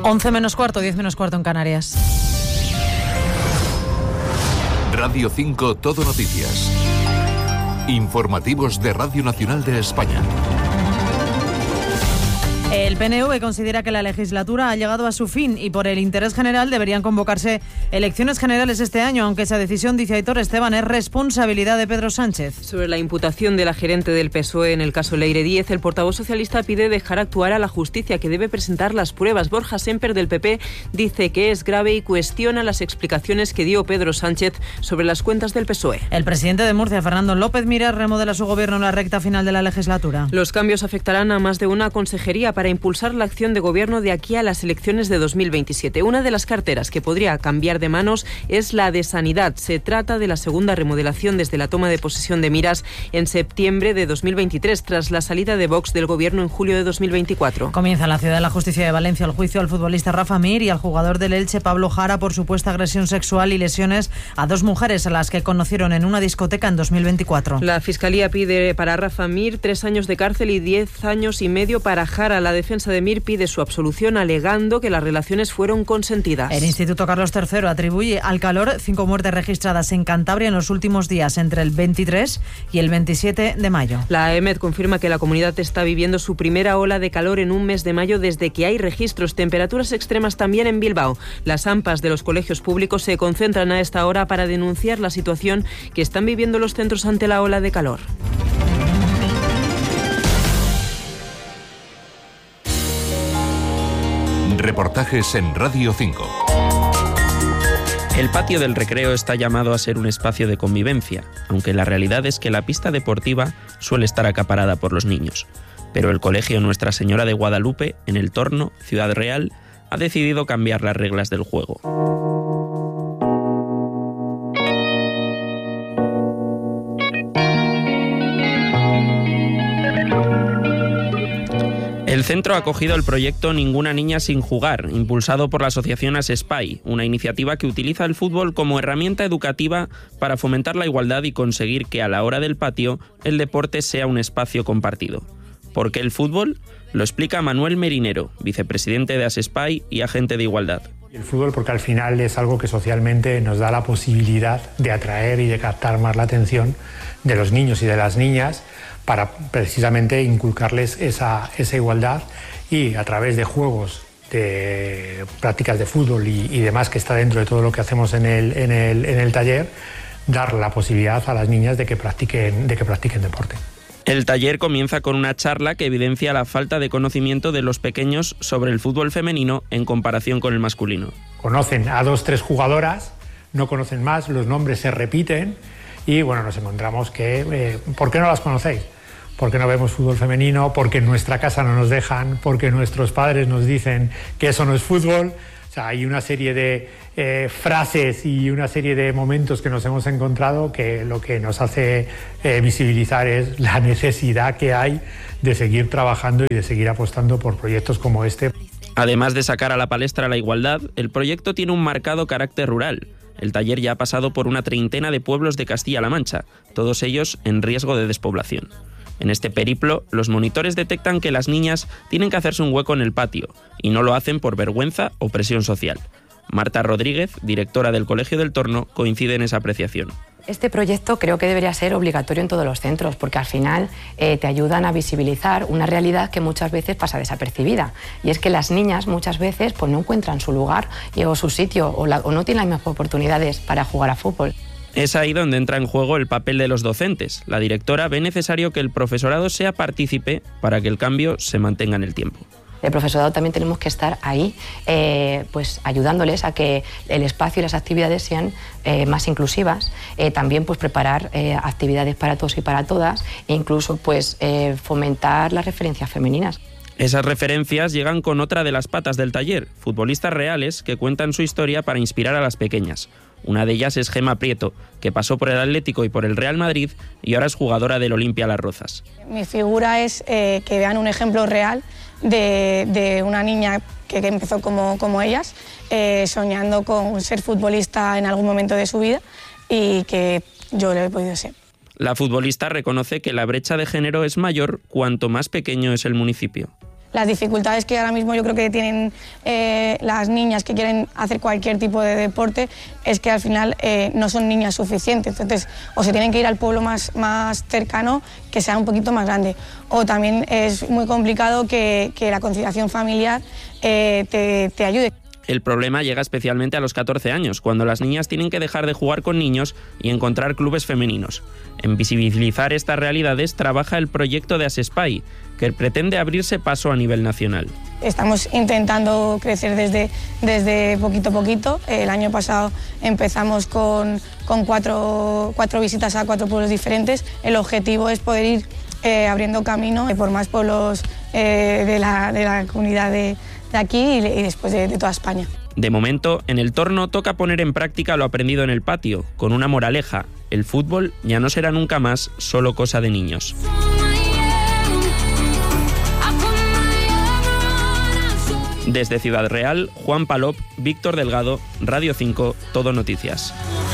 11 menos cuarto, 10 menos cuarto en Canarias. Radio 5 Todo Noticias. Informativos de Radio Nacional de España. El PNV considera que la legislatura ha llegado a su fin y por el interés general deberían convocarse elecciones generales este año, aunque esa decisión, dice Aitor Esteban, es responsabilidad de Pedro Sánchez. Sobre la imputación de la gerente del PSOE en el caso Leire Díez, el portavoz socialista pide dejar actuar a la justicia, que debe presentar las pruebas. Borja Semper, del PP, dice que es grave y cuestiona las explicaciones que dio Pedro Sánchez sobre las cuentas del PSOE. El presidente de Murcia, Fernando López Miras, remodela su gobierno en la recta final de la legislatura. Los cambios afectarán a más de una consejería para impulsar la acción de gobierno de aquí a las elecciones de 2027. Una de las carteras que podría cambiar de manos es la de Sanidad. Se trata de la segunda remodelación desde la toma de posesión de Miras en septiembre de 2023, tras la salida de Vox del gobierno en julio de 2024. Comienza en la Ciudad de la Justicia de Valencia el juicio al futbolista Rafa Mir y al jugador del Elche Pablo Jara por supuesta agresión sexual y lesiones a dos mujeres a las que conocieron en una discoteca en 2024. La Fiscalía pide para Rafa Mir 3 años de cárcel y 10 años y medio para Jara. La defensa de Mir pide su absolución alegando que las relaciones fueron consentidas. El Instituto Carlos III atribuye al calor 5 muertes registradas en Cantabria en los últimos días, entre el 23 y el 27 de mayo. La AEMET confirma que la comunidad está viviendo su primera ola de calor en un mes de mayo desde que hay registros. Temperaturas extremas también en Bilbao. Las AMPAs de los colegios públicos se concentran a esta hora para denunciar la situación que están viviendo los centros ante la ola de calor. Reportajes en Radio 5. El patio del recreo está llamado a ser un espacio de convivencia, aunque la realidad es que la pista deportiva suele estar acaparada por los niños. Pero el Colegio Nuestra Señora de Guadalupe, en El Torno, Ciudad Real, ha decidido cambiar las reglas del juego. El centro ha acogido el proyecto Ninguna Niña Sin Jugar, impulsado por la asociación ASESPAI, una iniciativa que utiliza el fútbol como herramienta educativa para fomentar la igualdad y conseguir que a la hora del patio el deporte sea un espacio compartido. ¿Por qué el fútbol? Lo explica Manuel Merinero, vicepresidente de ASESPAI y agente de igualdad. El fútbol porque al final es algo que socialmente nos da la posibilidad de atraer y de captar más la atención de los niños y de las niñas para precisamente inculcarles esa igualdad y a través de juegos, de prácticas de fútbol y demás que está dentro de todo lo que hacemos en el taller, dar la posibilidad a las niñas de que practiquen deporte. El taller comienza con una charla que evidencia la falta de conocimiento de los pequeños sobre el fútbol femenino en comparación con el masculino. Conocen a 2-3 jugadoras, no conocen más, los nombres se repiten y bueno, nos encontramos que ¿por qué no las conocéis? Porque no vemos fútbol femenino, porque en nuestra casa no nos dejan, porque nuestros padres nos dicen que eso no es fútbol. O sea, hay una serie de frases y una serie de momentos que nos hemos encontrado que lo que nos hace visibilizar es la necesidad que hay de seguir trabajando y de seguir apostando por proyectos como este. Además de sacar a la palestra la igualdad, el proyecto tiene un marcado carácter rural. El taller ya ha pasado por una 30 de pueblos de Castilla-La Mancha, todos ellos en riesgo de despoblación. En este periplo, los monitores detectan que las niñas tienen que hacerse un hueco en el patio y no lo hacen por vergüenza o presión social. Marta Rodríguez, directora del Colegio del Torno, coincide en esa apreciación. Este proyecto creo que debería ser obligatorio en todos los centros porque al final te ayudan a visibilizar una realidad que muchas veces pasa desapercibida. Y es que las niñas muchas veces pues, no encuentran su lugar o su sitio o no tienen las mismas oportunidades para jugar a fútbol. Es ahí donde entra en juego el papel de los docentes. La directora ve necesario que el profesorado sea partícipe para que el cambio se mantenga en el tiempo. El profesorado también tenemos que estar ahí pues ayudándoles a que el espacio y las actividades sean más inclusivas. También pues preparar actividades para todos y para todas e incluso pues fomentar las referencias femeninas. Esas referencias llegan con otra de las patas del taller, futbolistas reales que cuentan su historia para inspirar a las pequeñas. Una de ellas es Gemma Prieto, que pasó por el Atlético y por el Real Madrid y ahora es jugadora del Olimpia Las Rozas. Mi figura es que vean un ejemplo real de una niña que empezó como ellas, soñando con ser futbolista en algún momento de su vida y que yo lo he podido ser. La futbolista reconoce que la brecha de género es mayor cuanto más pequeño es el municipio. las dificultades que ahora mismo yo creo que tienen las niñas que quieren hacer cualquier tipo de deporte es que al final no son niñas suficientes, entonces o se tienen que ir al pueblo más cercano que sea un poquito más grande, o también es muy complicado que la conciliación familiar te ayude. El problema llega especialmente a los 14 años, cuando las niñas tienen que dejar de jugar con niños y encontrar clubes femeninos. En visibilizar estas realidades trabaja el proyecto de ASESPAI, que pretende abrirse paso a nivel nacional. Estamos intentando crecer desde poquito a poquito. El año pasado empezamos con 4 visitas a 4 pueblos diferentes. El objetivo es poder ir abriendo camino por más pueblos de la comunidad de aquí y después de toda España. De momento, en el Torno toca poner en práctica lo aprendido en el patio, con una moraleja: el fútbol ya no será nunca más solo cosa de niños. Desde Ciudad Real, Juan Palop, Víctor Delgado, Radio 5, Todo Noticias.